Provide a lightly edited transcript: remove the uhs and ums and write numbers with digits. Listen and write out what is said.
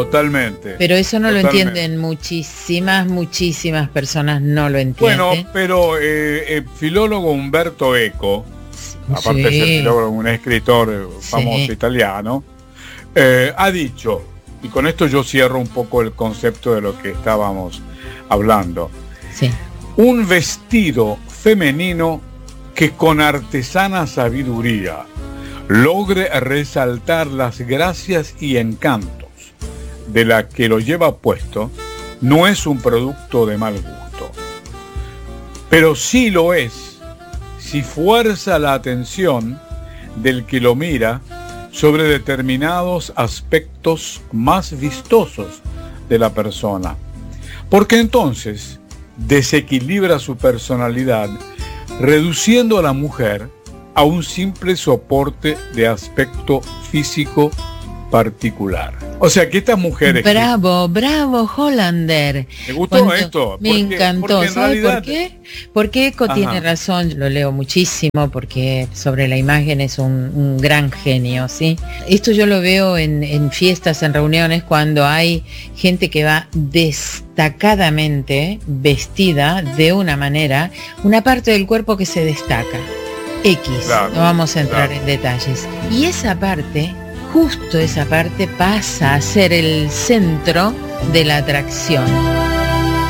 Totalmente. Pero eso no lo entienden muchísimas personas, no lo entienden. Bueno, pero el filólogo Umberto Eco, aparte de ser filólogo, un escritor famoso italiano, ha dicho, y con esto yo cierro un poco el concepto de lo que estábamos hablando, un vestido femenino que con artesana sabiduría logre resaltar las gracias y encantos de la que lo lleva puesto, no es un producto de mal gusto, pero sí lo es si fuerza la atención del que lo mira sobre determinados aspectos más vistosos de la persona, porque entonces desequilibra su personalidad, reduciendo a la mujer a un simple soporte de aspecto físico particular. O sea que estas mujeres... Bravo, Hollander. ¿Te gustó esto? Me encantó. ¿Sabes por qué? Porque Eco tiene razón, yo lo leo muchísimo, porque sobre la imagen es un gran genio, ¿sí? Esto yo lo veo en fiestas, en reuniones, cuando hay gente que va destacadamente vestida de una manera, una parte del cuerpo que se destaca. No vamos a entrar en detalles. Y esa parte... Justo esa parte pasa a ser el centro de la atracción.